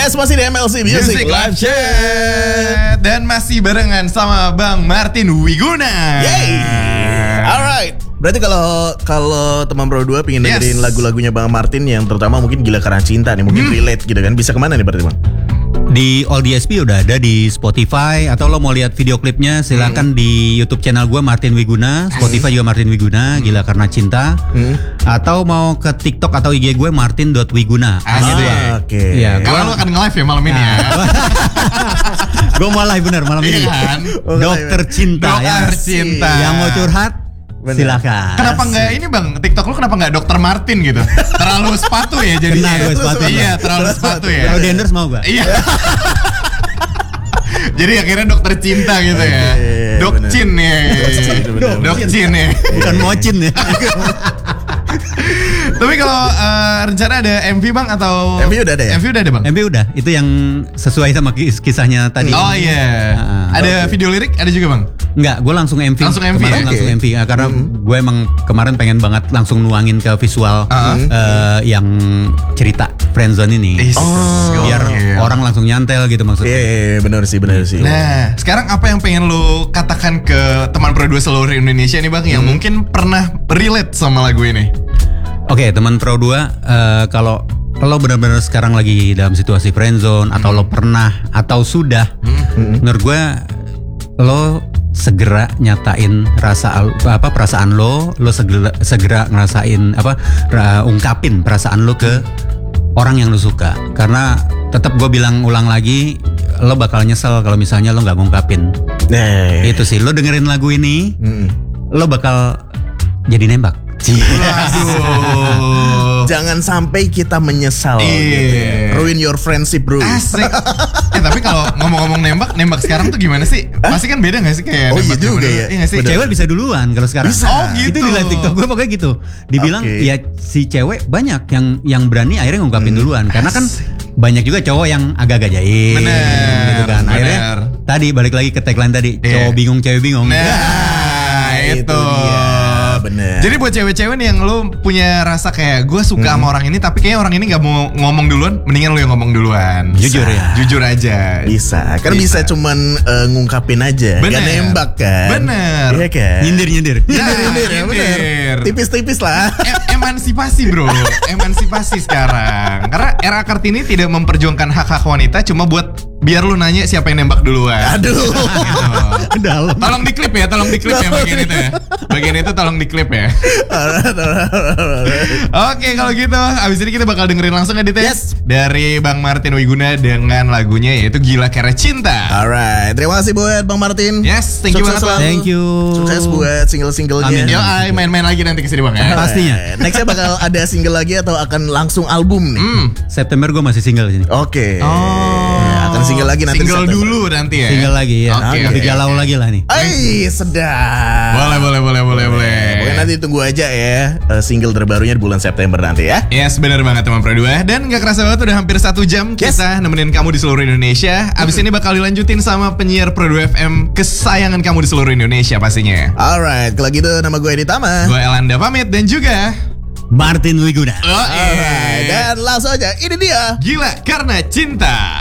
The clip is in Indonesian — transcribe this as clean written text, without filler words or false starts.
Yes, masih di MLC Music Live Chat. Dan masih barengan sama Bang Martin Wiguna. Yay. Alright. Berarti kalau teman Pro 2 pengen dengerin lagu-lagunya Bang Martin yang terutama mungkin Gila Karena Cinta nih, mungkin relate gitu kan, bisa kemana nih berarti Bang? Di All DSP udah ada di Spotify, atau lo mau lihat video klipnya silakan di YouTube channel gue Martin Wiguna, Spotify juga Martin Wiguna, Gila Karena Cinta, atau mau ke TikTok atau IG gue Martin.wiguna. Gitu ya. Oke. Iya, Karena lo akan nge-live ya malam ini ya. Gue mau live bener malam ini. Kan? Dokter Cinta. Dokter Cinta. Yang mau curhat silakan. Kenapa nggak ini Bang, TikTok lu kenapa nggak Dokter Martin gitu? Terlalu sepatu ya jadinya. Kena gue sepatu. Iya, terlalu sepatu ya. Kalau di endorse mau gue. Iya. Jadi akhirnya Dokter Cinta gitu ya. Dokcin ya. Dokcin ya. Bukan mocin ya. Tapi kalau rencana ada MV Bang atau MV udah ada ya? MV udah ada Bang? MV udah, itu yang sesuai sama kisahnya tadi. Oh iya. Ada video lirik ada juga Bang? Enggak, gue langsung MV. Langsung MV Kemarin ya? langsung MV karena gue emang kemarin pengen banget langsung nuangin ke visual yang cerita friendzone ini. Biar orang langsung nyantel gitu maksudnya. Iya, benar sih. Nah, sekarang apa yang pengen lu katakan ke teman Pro 2 seluruh Indonesia nih Bang yang mungkin pernah relate sama lagu ini? Oke, teman Pro 2, kalau lo benar-benar sekarang lagi dalam situasi friendzone atau lo pernah atau sudah, menurut gue lo segera nyatain perasaan lo segera ngerasain ungkapin perasaan lo ke orang yang lo suka, karena tetap gue ulang lagi, lo bakal nyesel kalau misalnya lo nggak ngungkapin. Itu sih, lo dengerin lagu ini, lo bakal jadi nembak. Aduh. Jangan sampai kita menyesal gitu ya. Ruin your friendship bro. Asik. Tapi kalau ngomong-ngomong nembak sekarang tuh gimana sih? Pasti kan beda gak sih kayak iya juga ya. Iya gak sih? Cewek bisa duluan kalau sekarang. Bisa. Oh gitu. Itu di live TikTok gue pokoknya gitu. Dibilang ya si cewek banyak yang berani akhirnya ngungkapin duluan, karena kan banyak juga cowok yang agak-agak jahil. Gitu kan. Akhirnya tadi balik lagi ke tagline tadi, cowok bingung cewek bingung. Nah, itu. Bener. Jadi buat cewek-cewek nih yang lu punya rasa kayak gue suka sama orang ini tapi kayaknya orang ini gak mau ngomong duluan, mendingan lu yang ngomong duluan. Jujur ya. Jujur aja. Bisa. Kan bisa cuman ngungkapin aja. Gak nembak kan. Bener. Iya kan. Nyindir. Bener. Tipis-tipis lah. Emansipasi bro. Emansipasi sekarang. Karena era Kartini tidak memperjuangkan hak-hak wanita, cuma buat biar lu nanya siapa yang nembak duluan. Aduh. Dalam. Tolong diklip ya bagian itu ya. Bagian itu tolong diklip ya. Oke, kalau gitu abis ini kita bakal dengerin langsung ya Dita. Yes. Dari Bang Martin Wiguna dengan lagunya yaitu Gila Karena Cinta. Alright, terima kasih buat Bang Martin. Yes, thank you banget Bang. Thank you. Sukses buat single-singlenya. Amin. Yo, main-main lagi nanti kesini Bang ya. Pastinya. Nextnya bakal ada single lagi atau akan langsung album nih? September gue masih single di sini. Oke. Akan single lagi nanti. Single di September. dulu nanti ya. Single lagi ya. Oke, Lebih galau lagi lah nih. Sedap. Boleh. Pokoknya nanti tunggu aja ya single terbarunya di bulan September nanti ya. Yes, benar banget teman Pro 2. Dan gak kerasa banget udah hampir 1 jam kita nemenin kamu di seluruh Indonesia. Abis ini bakal dilanjutin sama penyiar Pro 2 FM kesayangan kamu di seluruh Indonesia pastinya. Alright, kalau gitu nama gue Edi Tama. Gue Elanda pamit dan juga Martin Wiguna. Alright, dan langsung aja ini dia Gila Karena Cinta.